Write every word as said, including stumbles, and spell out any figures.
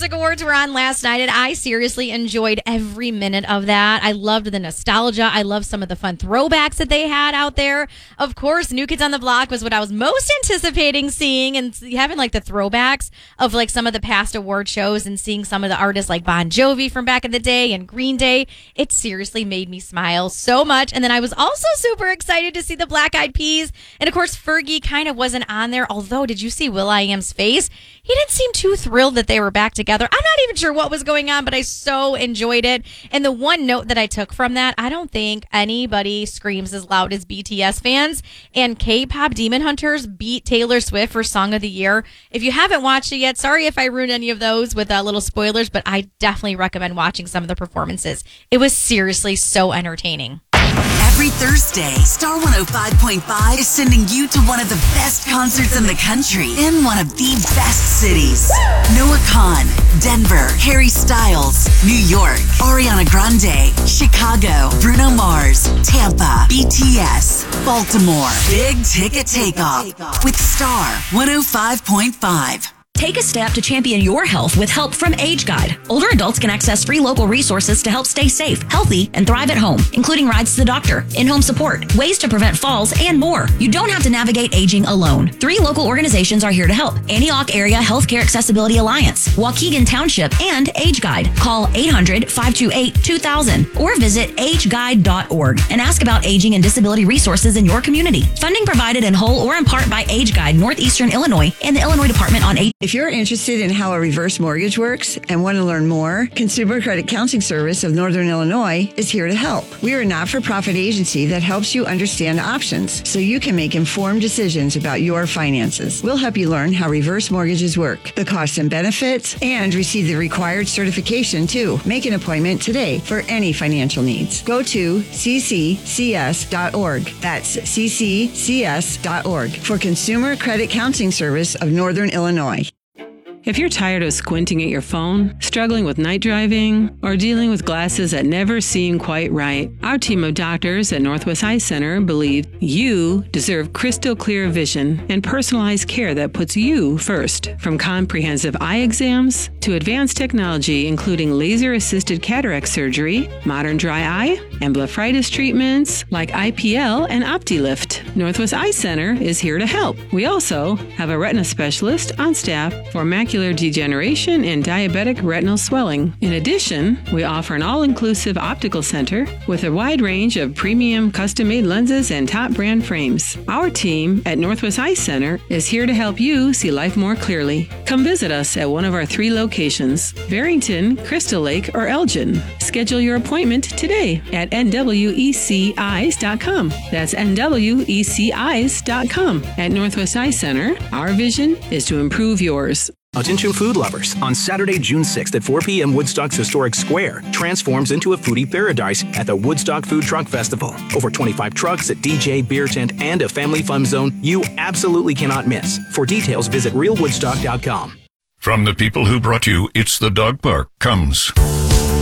Music Awards were on last night, and I seriously enjoyed every minute of that. I loved the nostalgia. I loved some of the fun throwbacks that they had out there. Of course, New Kids on the Block was what I was most anticipating seeing, and having like the throwbacks of like some of the past award shows and seeing some of the artists like Bon Jovi from back in the day and Green Day. It seriously made me smile so much. And then I was also super excited to see the Black Eyed Peas. And of course, Fergie kind of wasn't on there. Although, did you see will.i.am's face? He didn't seem too thrilled that they were back together. I'm not even sure what was going on, but I so enjoyed it. And the one note that I took from that, I don't think anybody screams as loud as B T S fans. And K-pop Demon Hunters beat Taylor Swift for Song of the Year. If you haven't watched it yet, sorry if I ruined any of those with uh, little spoilers, but I definitely recommend watching some of the performances. It was seriously so entertaining. Every Thursday, Star one oh five point five is sending you to one of the best concerts in the country in one of the best cities. Noah Kahan, Denver, Harry Styles, New York, Ariana Grande, Chicago, Bruno Mars, Tampa, B T S, Baltimore. Big Ticket Takeoff with Star one oh five point five. Take a step to champion your health with help from Age Guide. Older adults can access free local resources to help stay safe, healthy, and thrive at home, including rides to the doctor, in-home support, ways to prevent falls, and more. You don't have to navigate aging alone. Three local organizations are here to help: Antioch Area Healthcare Accessibility Alliance, Waukegan Township, and Age Guide. Call eight hundred, five two eight, two thousand or visit age guide dot org and ask about aging and disability resources in your community. Funding provided in whole or in part by Age Guide, Northeastern Illinois, and the Illinois Department on Aging. If you're interested in how a reverse mortgage works and want to learn more, Consumer Credit Counseling Service of Northern Illinois is here to help. We are a not-for-profit agency that helps you understand options so you can make informed decisions about your finances. We'll help you learn how reverse mortgages work, the costs and benefits, and receive the required certification too. Make an appointment today for any financial needs. Go to c c c s dot org. That's c c c s dot org for Consumer Credit Counseling Service of Northern Illinois. If you're tired of squinting at your phone, struggling with night driving, or dealing with glasses that never seem quite right, our team of doctors at Northwest Eye Center believe you deserve crystal clear vision and personalized care that puts you first. From comprehensive eye exams to advanced technology including laser-assisted cataract surgery, modern dry eye, and blepharitis treatments like I P L and OptiLift, Northwest Eye Center is here to help. We also have a retina specialist on staff for macular degeneration and diabetic retinal swelling. In addition, we offer an all-inclusive optical center with a wide range of premium custom-made lenses and top brand frames. Our team at Northwest Eye Center is here to help you see life more clearly. Come visit us at one of our three locations: Barrington, Crystal Lake, or Elgin. Schedule your appointment today at N W E C eyes dot com. That's N W E C eyes dot com. At Northwest Eye Center, our vision is to improve yours. Attention food lovers. On Saturday, June sixth at four p.m., Woodstock's historic square transforms into a foodie paradise at the Woodstock Food Truck Festival. Over twenty-five trucks, a D J, beer tent, and a family fun zone you absolutely cannot miss. For details, visit real woodstock dot com. From the people who brought you It's the Dog Park comes